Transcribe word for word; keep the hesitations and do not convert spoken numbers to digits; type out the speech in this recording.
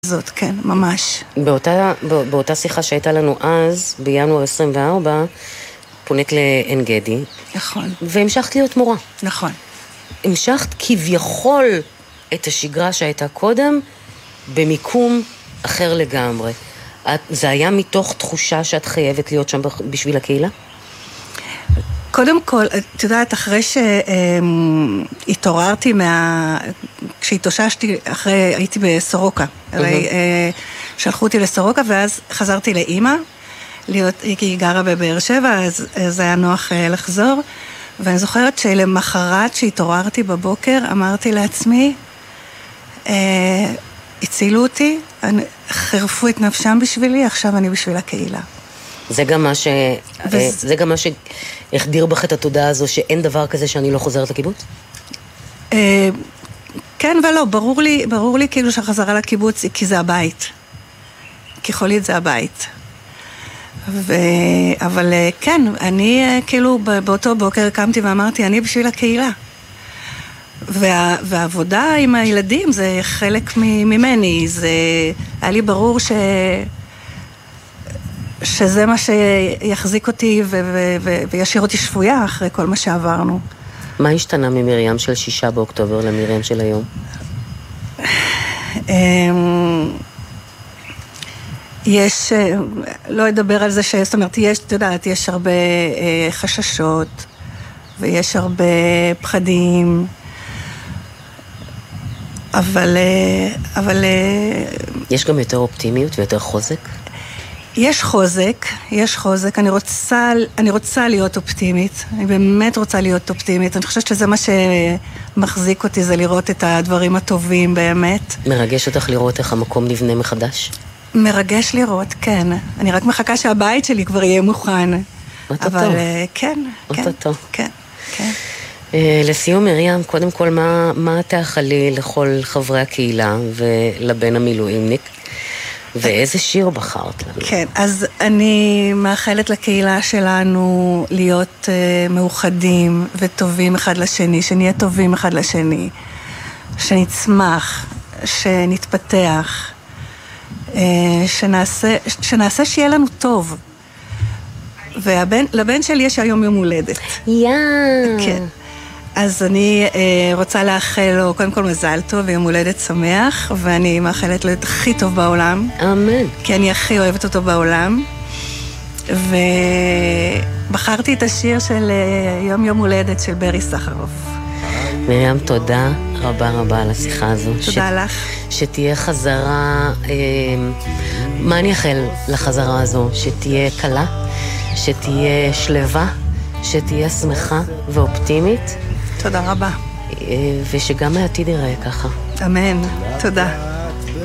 זאת, כן, ממש. באותה, באותה שיחה שהייתה לנו אז, בינואר עשרים וארבע, פונית לעין גדי. נכון. והמשכת להיות מורה. נכון. המשכת כביכול את השגרה שהייתה קודם, במיקום אחר לגמרי. את, זה היה מתוך תחושה שאת חייבת להיות שם בשביל הקהילה? קודם כל, את יודעת, אחרי שהתעוררתי מה... כשהתאוששתי, אחרי, הייתי בסורוקה. הרי שלחו אותי לסורוקה, ואז חזרתי לאמא, להיות, היא גרה בבאר שבע, אז זה היה נוח לחזור. ואני זוכרת שלמחרת שהתעוררתי בבוקר, אמרתי לעצמי, הצילו אותי, חרפו את נפשם בשבילי, עכשיו אני בשביל הקהילה. זה גם מה ש... זה גם מה שהחדיר בך את התודעה הזו, שאין דבר כזה שאני לא חוזרת לקיבוץ? כן ולא, ברור לי, ברור לי כאילו שהחזרה לקיבוץ, כי זה הבית. כחולית זה הבית. ו... אבל כן, אני כאילו באותו בוקר קמתי ואמרתי, אני בשביל הקהילה. וה... והעבודה עם הילדים זה חלק ממני, זה... היה לי ברור ש... שזה מה שיחזיק אותי ו... ו... ו... וישאיר אותי שפויה אחרי כל מה שעברנו. מה השתנה ממרים של שישה באוקטובר למרים של היום? יש, לא אדבר על זה ש... זאת אומרת, יש, את יודעת, יש הרבה חששות, ויש הרבה פחדים, אבל... אבל... יש גם יותר אופטימיות ויותר חוזק? יש חוזק, יש חוזק, אני רוצה, אני רוצה להיות אופטימית, אני באמת רוצה להיות אופטימית, אני חושבת שזה מה שמחזיק אותי, זה לראות את הדברים הטובים באמת. מרגש אותך לראות איך המקום נבנה מחדש? מרגש לראות, כן. אני רק מחכה שהבית שלי כבר יהיה מוכן. אותו אבל טוב. כן, כן, אותו. כן, כן. לסיום מרים, קודם כל, מה, מה תאחלי לכל חברי הקהילה ולבן המילואימניק? ואיזה שיר בחרת לנו? כן, אז אני מאחלת לקהילה שלנו להיות uh, מאוחדים וטובים אחד לשני, שנהיה טובים אחד לשני, שנצמח, שנתפתח, uh, שנעשה, שנעשה שיהיה לנו טוב. ולבן שלי יש היום יום הולדת. יא! כן. אז אני אה, רוצה לאחל לו, קודם כל מזל טוב ויום הולדת שמח, ואני מאחלת לו את הכי טוב בעולם. אמן. כי אני הכי אוהבת אותו בעולם. ובחרתי את השיר של אה, יום יום הולדת של ברי סחרוף. מרים, תודה רבה רבה על השיחה הזו. תודה ש... לך. שתהיה חזרה, אה, מה אני אאחל לחזרה הזו? שתהיה קלה, שתהיה שלווה, שתהיה שמחה ואופטימית. תודה רבה. ושגם העתיד יראה ככה. אמן. תודה.